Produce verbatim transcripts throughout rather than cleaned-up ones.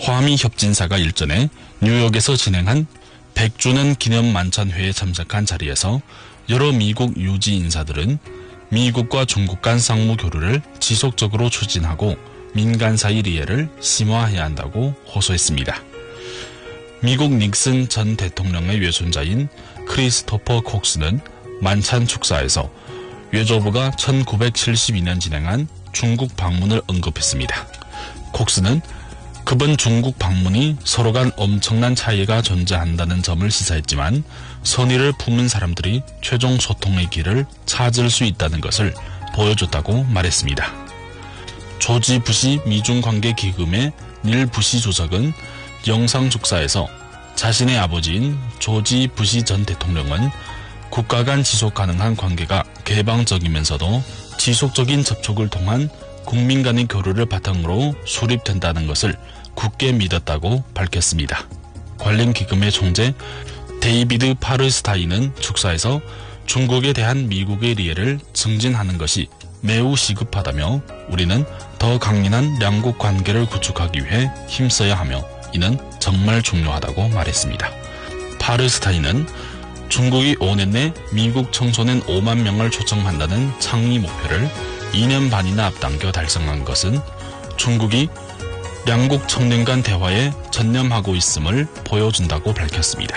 화미 협진사가 일전에 뉴욕에서 진행한 백 주년 기념 만찬회에 참석한 자리에서 여러 미국 유지 인사들은 미국과 중국 간 상무 교류를 지속적으로 추진하고 민간 사이 이해를 심화해야 한다고 호소했습니다. 미국 닉슨 전 대통령의 외손자인 크리스토퍼 콕스는 만찬 축사에서 외조부가 천구백칠십이 년 진행한 중국 방문을 언급했습니다. 콕스는 그번 중국 방문이 서로 간 엄청난 차이가 존재한다는 점을 시사했지만 선의를 품은 사람들이 최종 소통의 길을 찾을 수 있다는 것을 보여줬다고 말했습니다. 조지 부시 미중관계기금의 닐 부시 주석은 영상 축사에서 자신의 아버지인 조지 부시 전 대통령은 국가 간 지속 가능한 관계가 개방적이면서도 지속적인 접촉을 통한 국민 간의 교류를 바탕으로 수립된다는 것을 굳게 믿었다고 밝혔습니다. 관련 기금의 총재 데이비드 파르스타인은 축사에서 중국에 대한 미국의 리해를 증진하는 것이 매우 시급하다며 우리는 더 강인한 양국 관계를 구축하기 위해 힘써야 하며 이는 정말 중요하다고 말했습니다. 파르스타인은 중국이 오 년 내 미국 청소년 오만 명을 초청한다는 창의 목표를 이 년 반이나 앞당겨 달성한 것은 중국이 양국 청년 간 대화에 전념하고 있음을 보여준다고 밝혔습니다.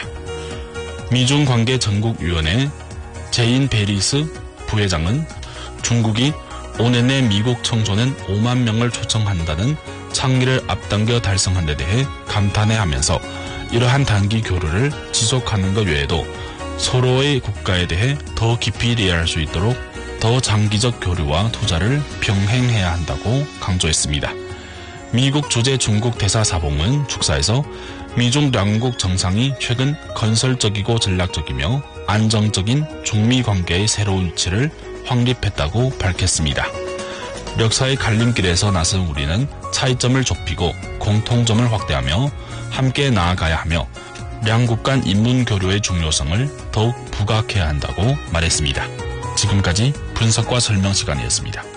미중관계전국위원회 제인 베리스 부회장은 중국이 오 년 내 미국 청소년 오만 명을 초청한다는 창의를 앞당겨 달성한 데 대해 감탄해하면서 이러한 단기 교류를 지속하는 것 외에도 서로의 국가에 대해 더 깊이 이해할 수 있도록 더 장기적 교류와 투자를 병행해야 한다고 강조했습니다. 미국 주재 중국 대사 사봉은 축사에서 미중 양국 정상이 최근 건설적이고 전략적이며 안정적인 중미 관계의 새로운 위치를 확립했다고 밝혔습니다. 역사의 갈림길에서 나선 우리는 차이점을 좁히고 공통점을 확대하며 함께 나아가야 하며 양국 간 인문 교류의 중요성을 더욱 부각해야 한다고 말했습니다. 지금까지 분석과 설명 시간이었습니다.